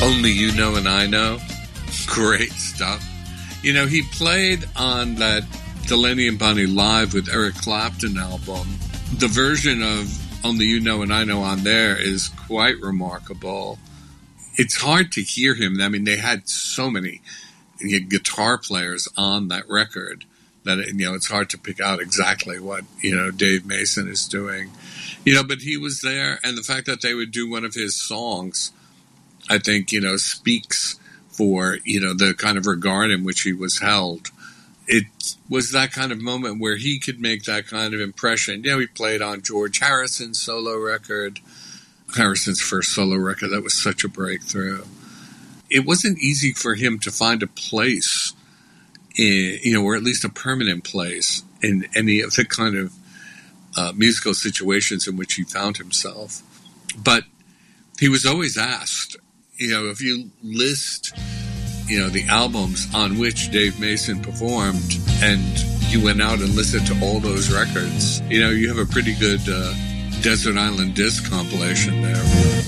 Only You Know and I Know. Great stuff. You know, he played on that Delaney and Bonnie Live with Eric Clapton album. The version of Only You Know and I Know on there is quite remarkable. It's hard to hear him. I mean, they had so many guitar players on that record that, you know, it's hard to pick out exactly what, you know, Dave Mason is doing. You know, but he was there, and the fact that they would do one of his songs, I think, you know, speaks for, you know, the kind of regard in which he was held. It was that kind of moment where he could make that kind of impression. You know, he played on George Harrison's solo record, Harrison's first solo record. That was such a breakthrough. It wasn't easy for him to find a place, you know, or at least a permanent place in any of the kind of musical situations in which he found himself. But he was always asked, you know, if you list, you know, the albums on which Dave Mason performed and you went out and listened to all those records, you know, you have a pretty good Desert Island Disc compilation there.